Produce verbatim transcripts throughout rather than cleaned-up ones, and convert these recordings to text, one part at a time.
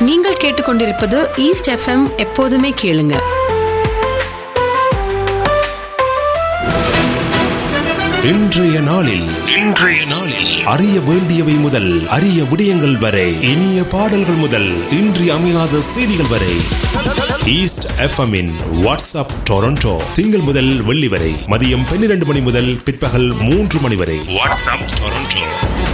நீங்கள் கேட்டுக்கொண்டிருப்பது east FM. எப்போதுமே கேளுங்க. இன்றைய நாளில் இன்றைய நாளில் அறிய வேண்டியவை முதல் அரிய விடயங்கள் வரை, இனிய பாடல்கள் முதல் இன்றி அமையாத செய்திகள் வரை, ஈஸ்ட் எஃப்எம்மின் வாட்ஸ்அப் டொரண்டோ திங்கள் முதல் வெள்ளி வரை மதியம் பன்னிரண்டு மணி முதல் பிற்பகல் மூன்று மணி வரை. WhatsApp Toronto.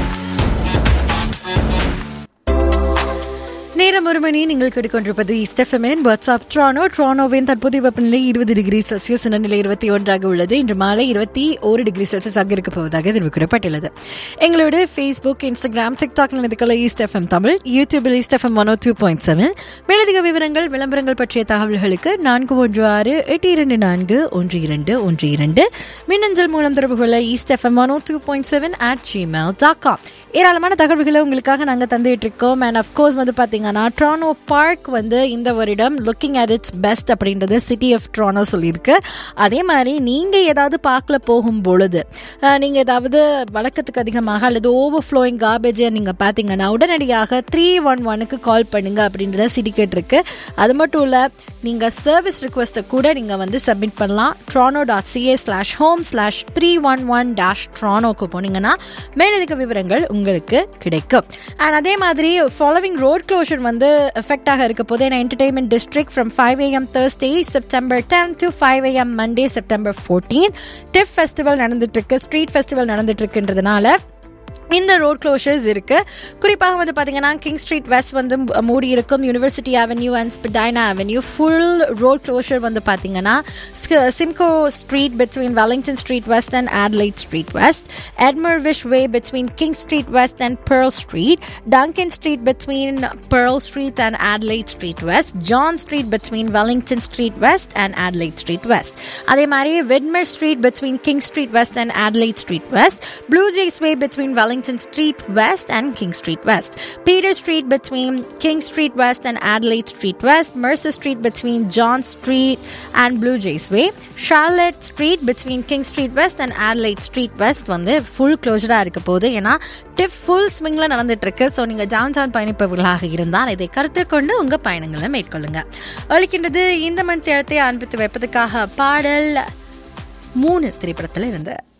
நேரம் ஒரு மணி. நீங்கள் கேட்டுக்கொண்டிருப்பது ஈஸ்ட் எஃப்எம்மின் வாட்ஸ்அப் ட்ரானோ. ட்ரானோவின் தற்போதைய வெப்பநிலை இருபது டிகிரி செல்சியஸ், நிலை இருபத்தி ஒன்றாக உள்ளது. இன்று மாலை இருபத்தி ஒரு டிகிரி செல்சியஸ் ஆக இருக்க போவதாக தெரிவிக்கப்பட்டுள்ளது. எங்களோட ஃபேஸ்புக், இன்ஸ்டாகிராம், டிக்டாக்ல இதுக்குள்ள ஈஸ்ட் எஃப்எம் தமிழ், யூடியூபில் ஈஸ்ட் எஃப்எம் ஒன் ஓ டூ பாயிண்ட் செவன். மேலதிக விவரங்கள், விளம்பரங்கள் பற்றிய தகவல்களுக்கு நான்கு ஒன்று ஆறு எட்டு இரண்டு நான்கு ஒன்று இரண்டு ஒன்று இரண்டு மின்னஞ்சல் மூலம் தொடர்பு கொள்ள east FM one O two point seven at Gmail dot com. ஏராளமான தகவல்களை உங்களுக்காக நாங்கள் தந்துட்டு இருக்கோம். அண்ட் அஃப்கோர்ஸ் வந்து பார்த்தீங்கன்னா ட்ரானோ பார்க் வந்து இந்த வருடம் லுக்கிங் அட் இட்ஸ் பெஸ்ட் அப்படின்றது சிட்டி ஆஃப் ட்ரானோ சொல்லியிருக்கு. அதே மாதிரி நீங்கள் ஏதாவது பார்க்கல போகும் பொழுது நீங்கள் ஏதாவது வழக்கத்துக்கு அதிகமாக அல்லது ஓவர் ஃப்ளோயிங் கார்பேஜை நீங்கள் பார்த்தீங்கன்னா உடனடியாக த்ரீ ஒன் ஒனுக்கு கால் பண்ணுங்க அப்படின்றத சிட்டி கேட்டிருக்கு. அது மட்டும் இல்லை, நீங்கள் சர்வீஸ் ரிக்வெஸ்ட்டை கூட நீங்கள் வந்து சப்மிட் பண்ணலாம். ட்ரானோ dot CA slash home slash three one one dash ட்ரானோக்கு போனீங்கன்னா மேலதிக விவரங்கள் உங்களுக்கு கிடைக்கும். அண்ட் அதே மாதிரி ஃபாலோவிங் ரோட் க்ளோஷர் வந்து எஃபெக்ட் ஆக இருக்க போது entertainment district from five AM Thursday September tenth to five AM Monday September fourteenth. Diff festival நடந்துட்டு இருக்கு, ஸ்ட்ரீட் ஃபெஸ்டிவல் நடந்துட்டு இருக்குன்றதுனால இந்த ரோட் க்ளோஷர்ஸ் இருக்கு. குறிப்பாக வந்து பார்த்தீங்கன்னா கிங் ஸ்ட்ரீட் வெஸ்ட் வந்து மூடி இருக்கும். University avenue and ஸ்பிடைனா avenue full road closure வந்து பார்த்தீங்கன்னா Simcoe street between Wellington street west and ஆட்லைட் street west, எட்மர்விஷ் way between king street west and Perl street, Dungan street between Perl street and ஆட்லைட் street west, John street between Wellington street west and ஆட்லைட் street west. அதே மாதிரி Whitmer street between king street west and ஆட்லைட் street west, blue ஜேஸ் way between Wellington Street West and King Street West, Peter Street between King Street West and Adelaide Street West, Mercer Street between John Street and Blue Jays Way, Charlotte Street between King Street West and Adelaide Street West வந்து full க்ளோஸராக இருக்க போகுது. ஏன்னா tip full ஸ்விங்கில் நடந்துட்டு இருக்கு. So நீங்கள் down down பயணிப்பவர்களாக இருந்தால் இதை கருத்தில் கொண்டு உங்கள் பயணங்களை மேற்கொள்ளுங்க. ஒலிக்கின்றது இந்த மண் தேழத்தை அனுப்பித்து வைப்பதற்காக பாடல் மூணு திரைப்படத்தில் இருந்த